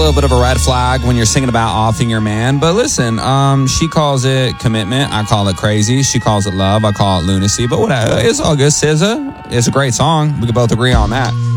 little bit of a red flag when you're singing about offing your man. But listen, she calls it commitment. I call it crazy. She calls it love. I call it lunacy. But whatever. It's all good. SZA, it's a great song. We can both agree on that.